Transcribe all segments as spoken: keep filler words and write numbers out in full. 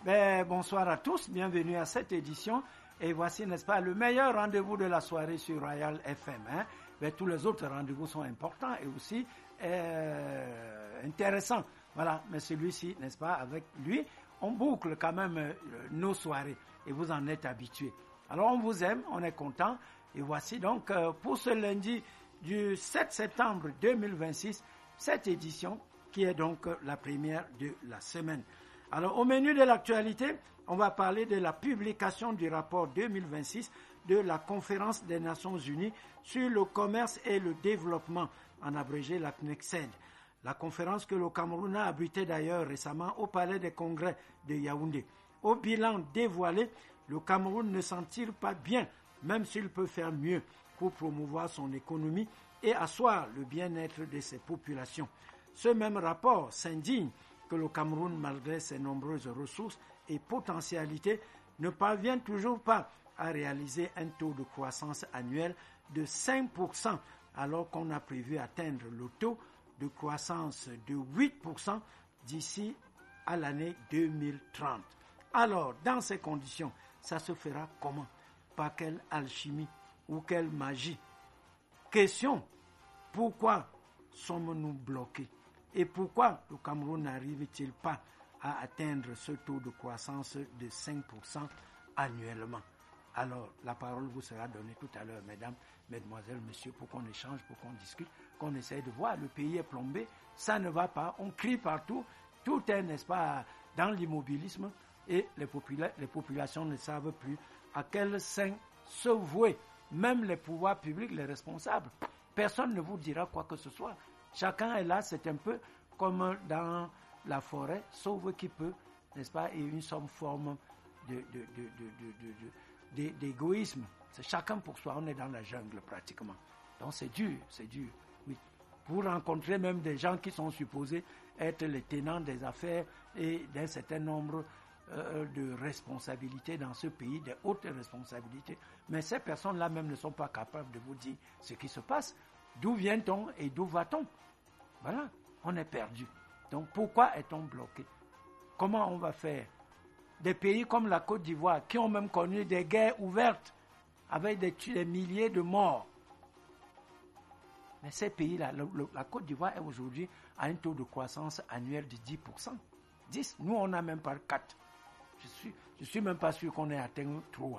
Ben, bonsoir à tous, bienvenue à cette édition. Et voici, n'est-ce pas, le meilleur rendez-vous de la soirée sur Royal F M. Hein? Ben, tous les autres rendez-vous sont importants et aussi euh, intéressants. Voilà, mais celui-ci, n'est-ce pas, avec lui, on boucle quand même euh, nos soirées et vous en êtes habitués. Alors, on vous aime, on est content. Et voici donc, euh, pour ce lundi du sept septembre deux mille vingt-six, cette édition qui est donc la première de la semaine. Alors, au menu de l'actualité, on va parler de la publication du rapport deux mille vingt-six de la Conférence des Nations Unies sur le commerce et le développement, en abrégé la C N E C E D. La conférence que le Cameroun a abritée d'ailleurs récemment au Palais des Congrès de Yaoundé. Au bilan dévoilé, le Cameroun ne s'en tire pas bien, même s'il peut faire mieux pour promouvoir son économie et asseoir le bien-être de ses populations. Ce même rapport s'indigne que le Cameroun, malgré ses nombreuses ressources et potentialités, ne parvient toujours pas à réaliser un taux de croissance annuel de cinq pour cent, alors qu'on a prévu atteindre le taux de croissance de huit pour cent d'ici à l'année deux mille trente. Alors, dans ces conditions, ça se fera comment? Par quelle alchimie ou quelle magie? Question, pourquoi sommes-nous bloqués? Et pourquoi le Cameroun n'arrive-t-il pas à atteindre ce taux de croissance de cinq pour cent annuellement? Alors, la parole vous sera donnée tout à l'heure, mesdames, mesdemoiselles, messieurs, pour qu'on échange, pour qu'on discute, qu'on essaye de voir. Le pays est plombé, ça ne va pas, on crie partout, tout est, n'est-ce pas, dans l'immobilisme, et les, popula- les populations ne savent plus à quel sein se vouer. Même les pouvoirs publics, les responsables, personne ne vous dira quoi que ce soit. Chacun est là, c'est un peu comme dans la forêt, sauf qui peut, n'est-ce pas, et une somme forme de, de, de, de, de, de, de, d'égoïsme. C'est chacun pour soi, on est dans la jungle pratiquement. Donc c'est dur, c'est dur, oui. Vous rencontrez même des gens qui sont supposés être les tenants des affaires et d'un certain nombre euh, de responsabilités dans ce pays, des hautes responsabilités. Mais ces personnes-là même ne sont pas capables de vous dire ce qui se passe. D'où vient-on et d'où va-t-on? Voilà, on est perdu. Donc pourquoi est-on bloqué? Comment on va faire? Des pays comme la Côte d'Ivoire, qui ont même connu des guerres ouvertes, avec des, des milliers de morts. Mais ces pays-là, le, le, la Côte d'Ivoire est aujourd'hui à un taux de croissance annuel de dix pour cent. dix, nous on n'a même pas quatre. Je suis, je suis même pas sûr qu'on ait atteint trois.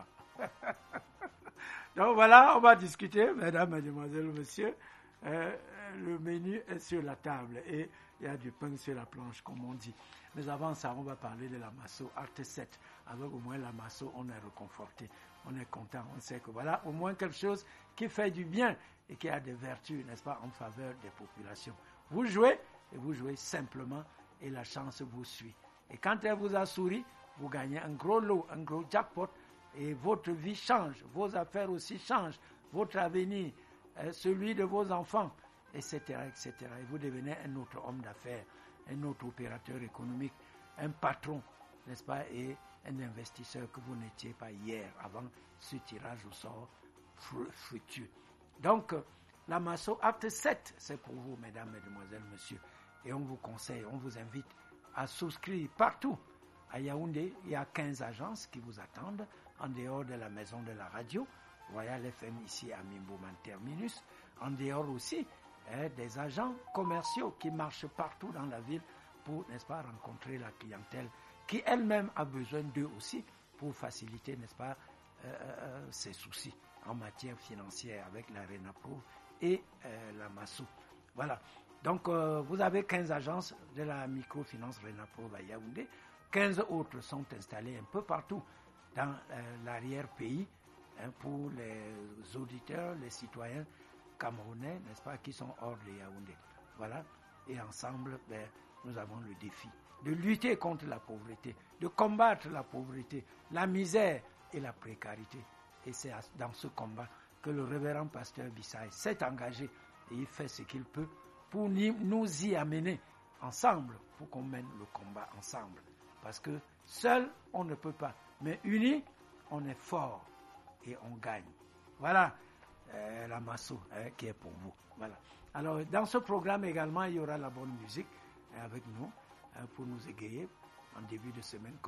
Donc voilà, on va discuter, mesdames, mesdemoiselles, messieurs. Euh, le menu est sur la table et il y a du pain sur la planche, comme on dit. Mais avant ça, on va parler de la Masso Art sept. Avec au moins la Masso, on est reconforté, on est content, on sait que voilà, au moins quelque chose qui fait du bien et qui a des vertus, n'est-ce pas, en faveur des populations. Vous jouez et vous jouez simplement et la chance vous suit. Et quand elle vous a souri, vous gagnez un gros lot, un gros jackpot et votre vie change, vos affaires aussi changent, votre avenir, euh, celui de vos enfants, et cetera, et cetera. Et vous devenez un autre homme d'affaires, un autre opérateur économique, un patron, n'est-ce pas, et un investisseur que vous n'étiez pas hier, avant ce tirage au sort fructueux. Donc, la Masso Acte sept, c'est pour vous, mesdames, mesdemoiselles, messieurs. Et on vous conseille, on vous invite à souscrire partout. À Yaoundé, il y a quinze agences qui vous attendent, en dehors de la maison de la radio, Royal F M ici à Mimboman Terminus, en dehors aussi hein, des agents commerciaux qui marchent partout dans la ville pour, n'est-ce pas, rencontrer la clientèle qui elle-même a besoin d'eux aussi pour faciliter, n'est-ce pas, euh, euh, ses soucis en matière financière avec la RENAPRO et euh, la Masso. Voilà. Donc, euh, vous avez quinze agences de la microfinance RENAPRO à Yaoundé. quinze autres sont installées un peu partout dans euh, l'arrière-pays hein, pour les auditeurs, les citoyens camerounais, n'est-ce pas, qui sont hors de Yaoundé. Voilà. Et ensemble, ben, nous avons le défi de lutter contre la pauvreté, de combattre la pauvreté, la misère et la précarité. Et c'est dans ce combat que le révérend pasteur Bissaï s'est engagé et il fait ce qu'il peut pour nous y amener ensemble, pour qu'on mène le combat ensemble. Parce que seul, on ne peut pas. Mais unis, on est fort et on gagne. Voilà euh, la Masso hein, qui est pour vous. Voilà. Alors, dans ce programme également, il y aura la bonne musique hein, avec nous hein, pour nous égayer en début de semaine.